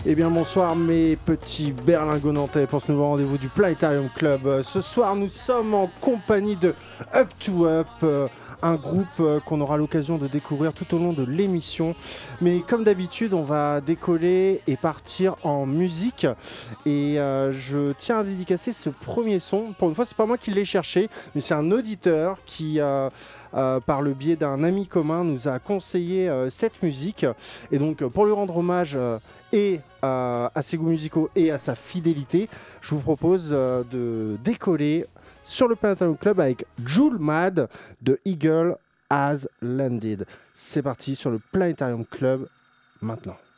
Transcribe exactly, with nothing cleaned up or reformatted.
Eh bien bonsoir mes petits berlingots nantais pour ce nouveau rendez-vous du Planétarium Club. Euh, Ce soir nous sommes en compagnie de Up to Up, euh, un groupe euh, qu'on aura l'occasion de découvrir tout au long de l'émission. Mais comme d'habitude on va décoller et partir en musique. Et euh, je tiens à dédicacer ce premier son. Pour une fois c'est pas moi qui l'ai cherché, mais c'est un auditeur qui euh, euh, par le biais d'un ami commun nous a conseillé euh, cette musique. Et donc pour lui rendre hommage euh, et euh, à ses goûts musicaux et à sa fidélité, je vous propose euh, de décoller sur le Planétarium Club avec Joule Mad de Eagle Has Landed. C'est parti sur le Planétarium Club maintenant.